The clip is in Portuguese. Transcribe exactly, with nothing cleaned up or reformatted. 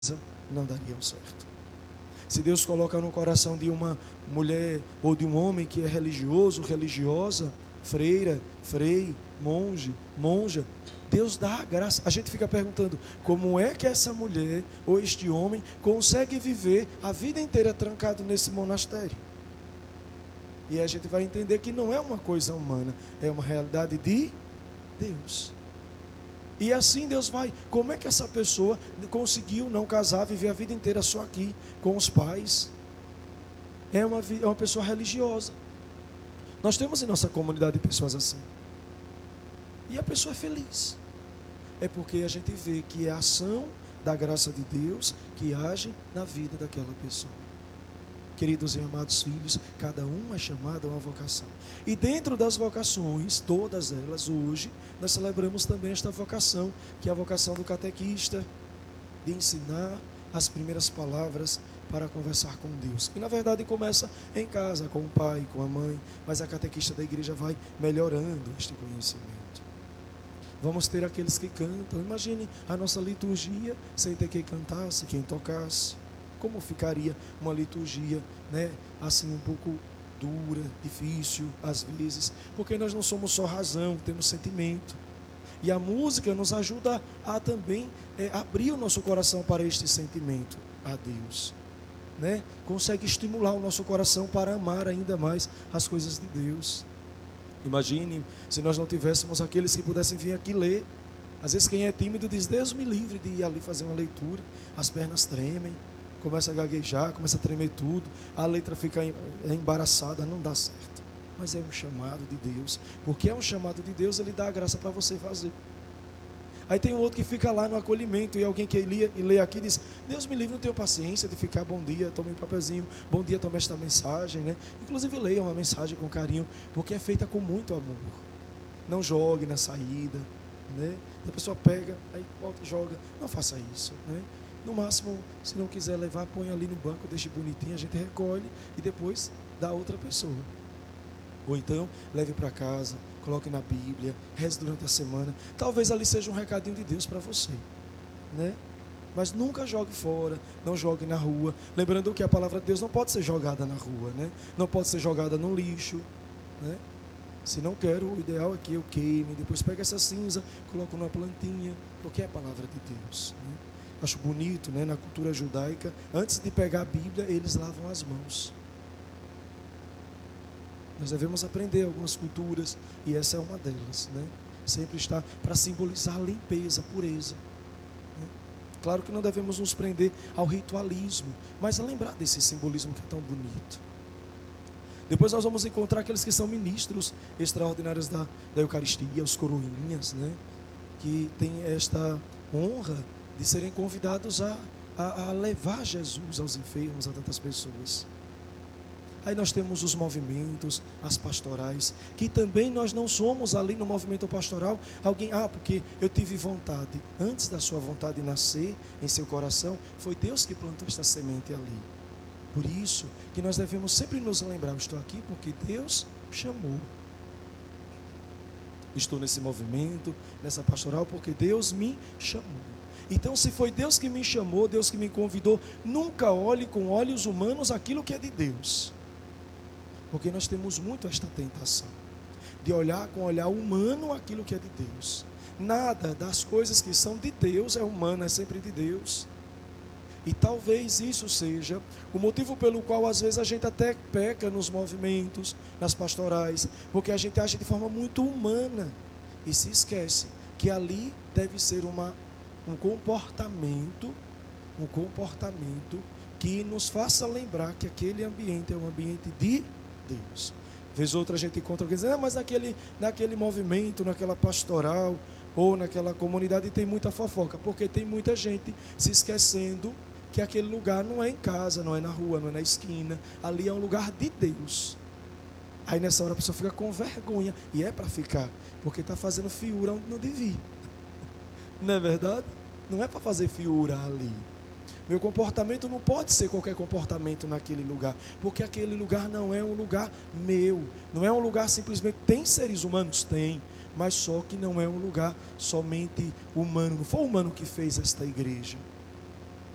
não dariam certo. Se Deus coloca no coração de uma mulher ou de um homem que é religioso, religiosa, freira, frei, monge, monja, Deus dá a graça. A gente fica perguntando, como é que essa mulher ou este homem consegue viver a vida inteira trancado nesse monastério? E a gente vai entender que não é uma coisa humana, é uma realidade de Deus. E assim Deus vai, como é que essa pessoa conseguiu não casar, viver a vida inteira só aqui, com os pais? É uma, é uma pessoa religiosa. Nós temos em nossa comunidade pessoas assim. E a pessoa é feliz. É porque a gente vê que é a ação da graça de Deus que age na vida daquela pessoa. Queridos e amados filhos, cada um é chamado a uma vocação. E dentro das vocações, todas elas, hoje, nós celebramos também esta vocação, que é a vocação do catequista, de ensinar as primeiras palavras para conversar com Deus. E na verdade começa em casa, com o pai, com a mãe, mas a catequista da igreja vai melhorando este conhecimento. Vamos ter aqueles que cantam. Imagine a nossa liturgia sem ter quem cantasse, quem tocasse. Como ficaria uma liturgia, né, assim um pouco dura, difícil às vezes, porque nós não somos só razão, temos sentimento. E a música nos ajuda a também é, abrir o nosso coração para este sentimento a Deus, né? Consegue estimular o nosso coração para amar ainda mais as coisas de Deus. Imagine se nós não tivéssemos aqueles que pudessem vir aqui ler. Às vezes quem é tímido diz, Deus me livre de ir ali fazer uma leitura, as pernas tremem, começa a gaguejar, começa a tremer tudo, a letra fica embaraçada, não dá certo. Mas é um chamado de Deus, porque é um chamado de Deus, Ele dá a graça para você fazer. Aí tem um outro que fica lá no acolhimento, e alguém que lê, lê aqui diz, Deus me livre, não tenho paciência de ficar, bom dia, tome um papelzinho, bom dia, tome esta mensagem, né? Inclusive leia uma mensagem com carinho, porque é feita com muito amor. Não jogue na saída, né? A pessoa pega, aí volta e joga, não faça isso, né? No máximo, se não quiser levar, põe ali no banco, deixe bonitinho, a gente recolhe e depois dá a outra pessoa. Ou então, leve para casa, coloque na Bíblia, reze durante a semana. Talvez ali seja um recadinho de Deus para você, né? Mas nunca jogue fora, não jogue na rua. Lembrando que a palavra de Deus não pode ser jogada na rua, né? Não pode ser jogada no lixo, né? Se não quero, o ideal é que eu queime, depois pega essa cinza, coloco numa plantinha, porque é a palavra de Deus, né? Acho bonito, né? Na cultura judaica, antes de pegar a Bíblia, eles lavam as mãos. Nós devemos aprender algumas culturas, e essa é uma delas, né? Sempre está para simbolizar limpeza, pureza, né? Claro que não devemos nos prender ao ritualismo, mas a lembrar desse simbolismo que é tão bonito. Depois nós vamos encontrar aqueles que são ministros extraordinários da, da Eucaristia, os coroinhas, né? Que têm esta honra de serem convidados a, a, a levar Jesus aos enfermos, a tantas pessoas. Aí nós temos os movimentos, as pastorais, que também nós não somos ali no movimento pastoral, alguém, ah, porque eu tive vontade. Antes da sua vontade nascer em seu coração, foi Deus que plantou esta semente ali. Por isso que nós devemos sempre nos lembrar, eu estou aqui porque Deus chamou. Estou nesse movimento, nessa pastoral, porque Deus me chamou. Então, se foi Deus que me chamou, Deus que me convidou, nunca olhe com olhos humanos aquilo que é de Deus. Porque nós temos muito esta tentação de olhar com olhar humano aquilo que é de Deus. Nada das coisas que são de Deus é humano, é sempre de Deus. E talvez isso seja o motivo pelo qual às vezes a gente até peca nos movimentos, nas pastorais, porque a gente age de forma muito humana e se esquece que ali deve ser uma, um comportamento, um comportamento que nos faça lembrar que aquele ambiente é um ambiente de Deus. Vez outra a gente encontra alguém dizendo, ah, mas naquele, naquele movimento, naquela pastoral ou naquela comunidade tem muita fofoca, porque tem muita gente se esquecendo que aquele lugar não é em casa, não é na rua, não é na esquina, ali é um lugar de Deus. Aí nessa hora a pessoa fica com vergonha, e é para ficar, porque está fazendo fiura onde não devia. Não é verdade? Não é para fazer fiura ali. Meu comportamento não pode ser qualquer comportamento naquele lugar, porque aquele lugar não é um lugar meu, não é um lugar simplesmente, tem seres humanos? Tem, mas só que não é um lugar somente humano, não foi o humano que fez esta igreja.